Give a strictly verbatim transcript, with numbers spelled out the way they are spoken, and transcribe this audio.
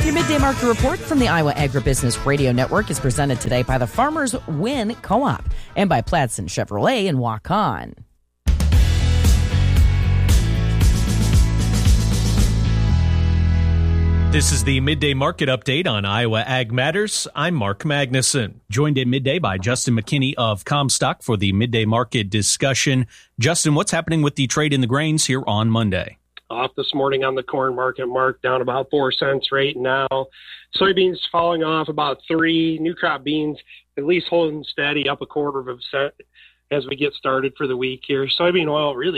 Your Midday Market Report from the Iowa Agribusiness Radio Network is presented today by the Farmers Win Co-op and by Platson Chevrolet in Waukon. This is the Midday Market Update on Iowa Ag Matters. I'm Mark Magnuson, joined at midday by Justin McKinney of Comstock for the Midday Market discussion. Justin, what's happening with the trade in the grains here on Monday? Off this morning on the corn market, Mark, down about four cents right now. Soybeans falling off about three. New crop beans at least holding steady, up a quarter of a cent as we get started for the week here. Soybean oil really